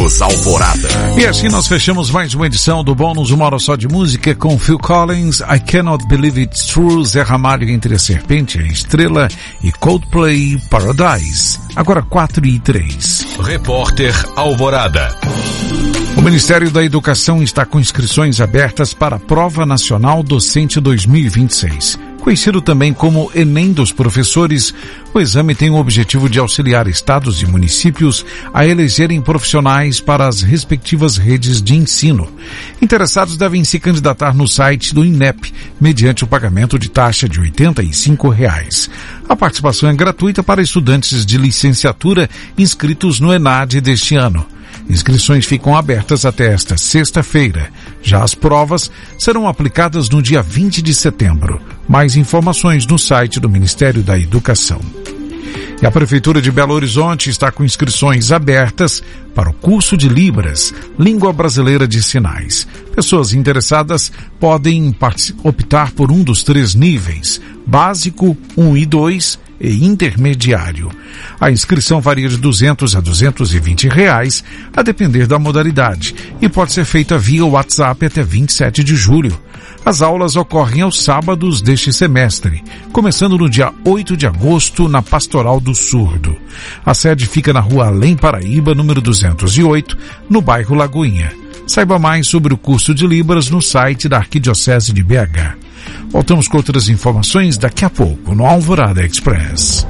Bônus Alvorada. E assim nós fechamos mais uma edição do Bônus Uma Hora Só de Música com Phil Collins, I Cannot Believe It's True, Zé Ramalho Entre a Serpente e a Estrela e Coldplay Paradise. Agora 4:03. Repórter Alvorada. O Ministério da Educação está com inscrições abertas para a Prova Nacional Docente 2026. Conhecido também como Enem dos Professores, o exame tem o objetivo de auxiliar estados e municípios a elegerem profissionais para as respectivas redes de ensino. Interessados devem se candidatar no site do INEP, mediante o pagamento de taxa de R$ 85. A participação é gratuita para estudantes de licenciatura inscritos no ENAD deste ano. Inscrições ficam abertas até esta sexta-feira. Já as provas serão aplicadas no dia 20 de setembro. Mais informações no site do Ministério da Educação. E a Prefeitura de Belo Horizonte está com inscrições abertas para o curso de Libras, Língua Brasileira de Sinais. Pessoas interessadas podem optar por um dos 3 níveis, básico, 1 e 2 e intermediário. A inscrição varia de R$ 200 a R$ 220, a depender da modalidade, e pode ser feita via WhatsApp até 27 de julho. As aulas ocorrem aos sábados deste semestre, começando no dia 8 de agosto na Pastoral do Surdo. A sede fica na Rua Além Paraíba, número 208, no bairro Lagoinha. Saiba mais sobre o curso de Libras no site da Arquidiocese de BH. Voltamos com outras informações daqui a pouco no Alvorada Express.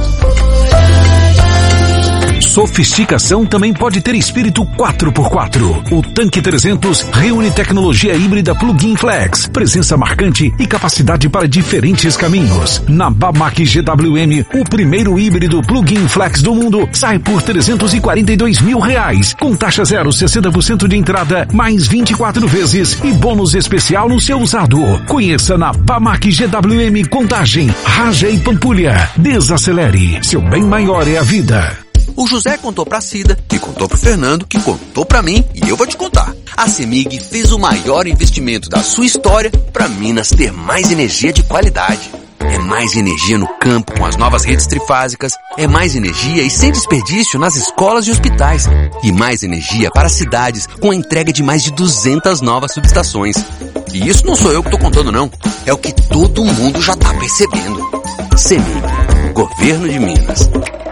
Sofisticação também pode ter espírito 4x4. O Tanque 300 reúne tecnologia híbrida Plug-in Flex, presença marcante e capacidade para diferentes caminhos. Na Bamac GWM, o primeiro híbrido Plug-in Flex do mundo sai por R$ 342 mil, com taxa 0, 60% de entrada, mais 24 vezes e bônus especial no seu usado. Conheça na Bamac GWM Contagem, Raja e Pampulha. Desacelere, seu bem maior é a vida. O José contou pra Cida, que contou pro Fernando, que contou pra mim, e eu vou te contar. A CEMIG fez o maior investimento da sua história pra Minas ter mais energia de qualidade. É mais energia no campo com as novas redes trifásicas, é mais energia e sem desperdício nas escolas e hospitais, e mais energia para as cidades com a entrega de mais de 200 novas subestações. E isso não sou eu que tô contando não, é o que todo mundo já tá percebendo. CEMIG, Governo de Minas.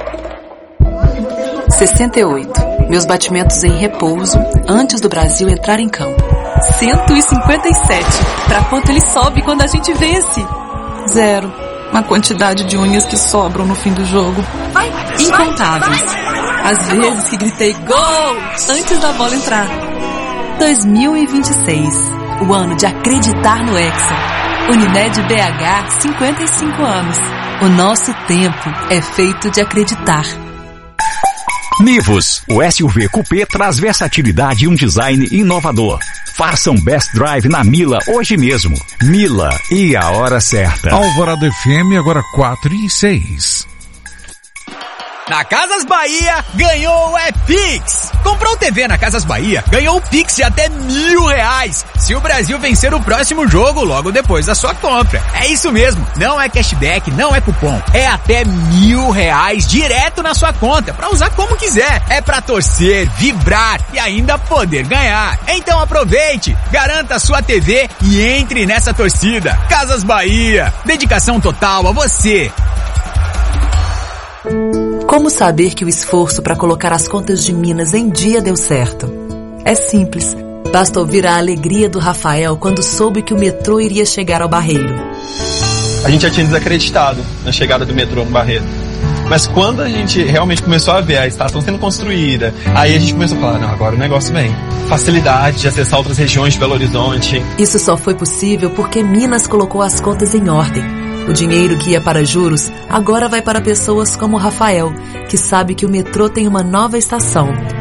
68. Meus batimentos em repouso antes do Brasil entrar em campo. 157. Pra quanto ele sobe quando a gente vence? 0. Uma quantidade de unhas que sobram no fim do jogo. Incontáveis. As vezes que gritei gol antes da bola entrar. 2026. O ano de acreditar no Hexa. Unimed BH, 55 anos. O nosso tempo é feito de acreditar. Nivus, o SUV Coupé traz versatilidade e um design inovador. Faça um Best Drive na Mila hoje mesmo. Mila, e a hora certa. Alvorada FM, agora 4:06. Na Casas Bahia, ganhou é Pix. Comprou TV na Casas Bahia, ganhou o Pix de até R$1.000. Se o Brasil vencer o próximo jogo, logo depois da sua compra. É isso mesmo, não é cashback, não é cupom. É até R$1.000 direto na sua conta, pra usar como quiser. É pra torcer, vibrar e ainda poder ganhar. Então aproveite, garanta a sua TV e entre nessa torcida. Casas Bahia, dedicação total a você. Como saber que o esforço para colocar as contas de Minas em dia deu certo? É simples. Basta ouvir a alegria do Rafael quando soube que o metrô iria chegar ao Barreiro. A gente já tinha desacreditado na chegada do metrô no Barreiro. Mas quando a gente realmente começou a ver a estação sendo construída, aí a gente começou a falar, não, agora o negócio vem. Facilidade de acessar outras regiões de Belo Horizonte. Isso só foi possível porque Minas colocou as contas em ordem. O dinheiro que ia para juros agora vai para pessoas como o Rafael, que sabe que o metrô tem uma nova estação